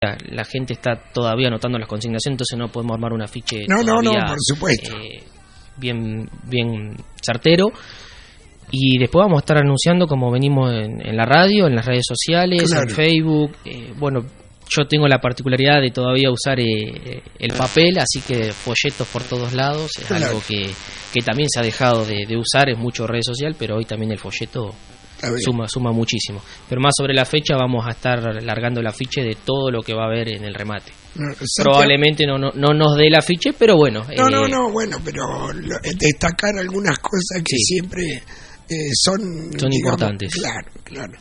La gente está todavía anotando las consignaciones, entonces no podemos armar un afiche No, por supuesto. Bien certero. Y después vamos a estar anunciando como venimos en la radio, en las redes sociales, claro, en Facebook. Bueno, yo tengo la particularidad de todavía usar el papel, así que folletos por todos lados. Es claro, algo que también se ha dejado de usar, es mucho red social, pero hoy también el folleto suma muchísimo. Pero más sobre la fecha vamos a estar largando el afiche de todo lo que va a haber en el remate. Probablemente no nos dé el afiche, pero bueno. Bueno, pero destacar algunas cosas que sí, siempre son digamos, importantes. Claro.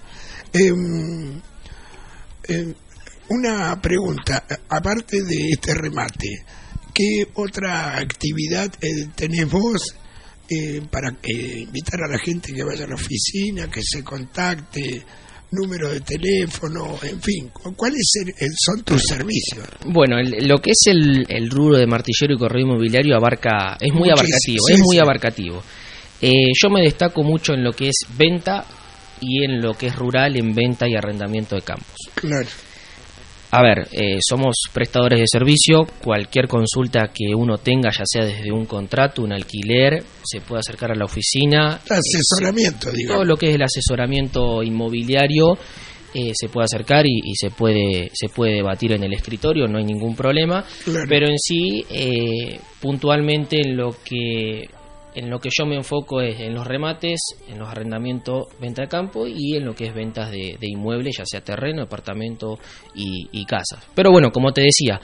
Una pregunta, aparte de este remate, ¿qué otra actividad tenés vos para invitar a la gente que vaya a la oficina, que se contacte, número de teléfono, en fin, ¿cuáles son tus servicios? Bueno, lo que es el rubro de martillero y correo inmobiliario es muy abarcativo. Yo me destaco mucho en lo que es venta y en lo que es rural, en venta y arrendamiento de campos. Claro. A ver, somos prestadores de servicio. Cualquier consulta que uno tenga, ya sea desde un contrato, un alquiler, se puede acercar a la oficina. Asesoramiento, digamos. Todo lo que es el asesoramiento inmobiliario se puede acercar y se puede debatir en el escritorio, no hay ningún problema. Claro. Pero en sí, puntualmente en lo que yo me enfoco es en los remates, en los arrendamientos, venta de campo y en lo que es ventas de inmuebles, ya sea terreno, departamento y casas. Pero bueno, como te decía,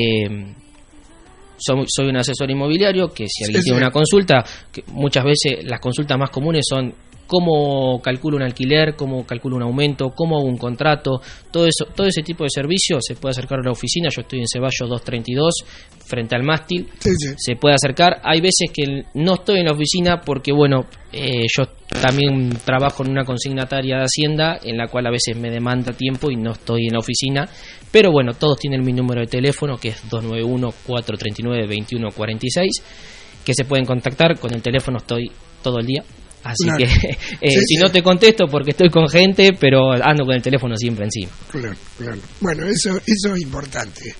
soy un asesor inmobiliario que si alguien tiene una consulta, que muchas veces las consultas más comunes son cómo calculo un alquiler, cómo calculo un aumento, cómo hago un contrato, todo ese tipo de servicios se puede acercar a la oficina. Yo estoy en Ceballos 232, frente al mástil. Sí. Se puede acercar. Hay veces que no estoy en la oficina porque, bueno, yo también trabajo en una consignataria de Hacienda, en la cual a veces me demanda tiempo y no estoy en la oficina. Pero bueno, todos tienen mi número de teléfono, que es 291-439-2146, que se pueden contactar. Con el teléfono estoy todo el día. Así claro, que si no te contesto porque estoy con gente, pero ando con el teléfono siempre encima. Claro. Bueno, eso es importante.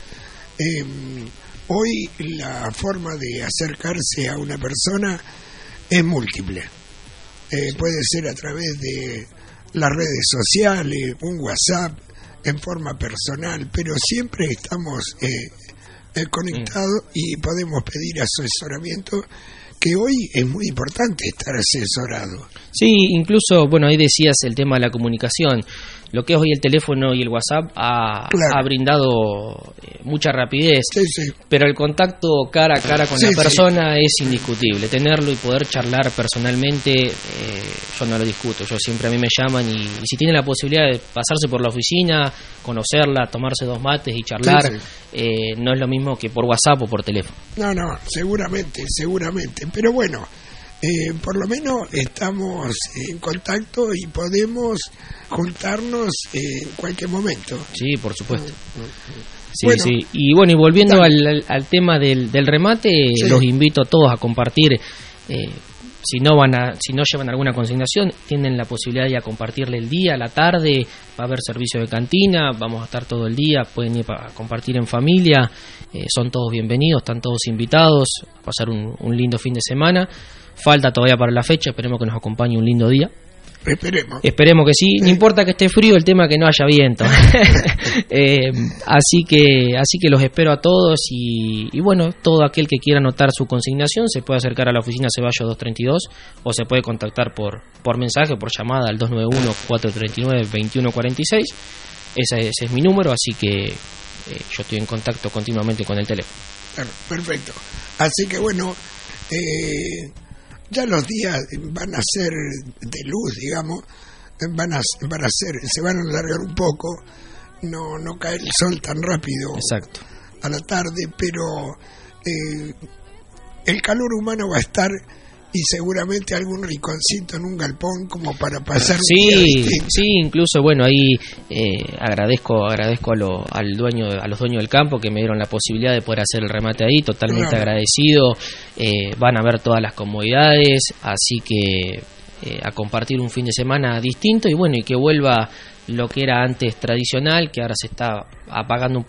Hoy la forma de acercarse a una persona es múltiple. Puede ser a través de las redes sociales, un WhatsApp, en forma personal, pero siempre estamos conectados y podemos pedir asesoramiento, que hoy es muy importante estar asesorado. Sí, incluso, bueno, ahí decías el tema de la comunicación. Lo que es hoy el teléfono y el WhatsApp ha brindado mucha rapidez, pero el contacto cara a cara con la persona es indiscutible. Tenerlo y poder charlar personalmente, yo no lo discuto. A mí me llaman y si tienen la posibilidad de pasarse por la oficina, conocerla, tomarse 2 mates y charlar, no es lo mismo que por WhatsApp o por teléfono. No, seguramente. Pero bueno, por lo menos estamos en contacto y podemos juntarnos en cualquier momento. Sí, por supuesto. Sí. Y bueno, y volviendo al tema del remate, los invito a todos a compartir. Si no llevan alguna consignación, tienen la posibilidad de ir a compartirle el día, la tarde. Va a haber servicio de cantina, vamos a estar todo el día, pueden ir a compartir en familia. Son todos bienvenidos, están todos invitados a pasar un lindo fin de semana. Falta todavía para la fecha, esperemos que nos acompañe un lindo día. Esperemos que sí, no importa que esté frío, el tema es que no haya viento. Así que los espero a todos y bueno, todo aquel que quiera anotar su consignación se puede acercar a la oficina Ceballos 232 o se puede contactar por mensaje o por llamada al 291-439-2146. Ese es mi número, así que yo estoy en contacto continuamente con el teléfono. Perfecto. Así que bueno, ya los días van a ser de luz, digamos, se van a alargar un poco, no cae el sol tan rápido. Exacto. A la tarde, pero el calor humano va a estar y seguramente algún rinconcito en un galpón como para pasar un día distinto. Sí, incluso bueno, ahí agradezco a los dueños del campo que me dieron la posibilidad de poder hacer el remate ahí, totalmente agradecido. Van a ver todas las comodidades, así que a compartir un fin de semana distinto y bueno, y que vuelva lo que era antes tradicional, que ahora se está apagando un